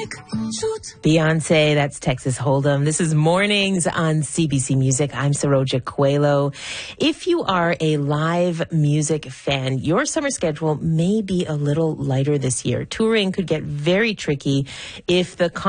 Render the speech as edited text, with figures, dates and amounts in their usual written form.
Beyonce, that's Texas Hold'em. This is Mornings on CBC Music. I'm Saroja Coelho. If you are a live music fan, your summer schedule may be a little lighter this year. Touring could get very tricky if the